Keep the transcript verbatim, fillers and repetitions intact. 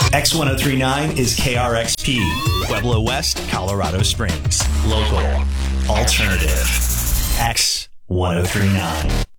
X ten thirty-nine is K R X P, Pueblo West, Colorado Springs. Local, alternative, X ten thirty-nine.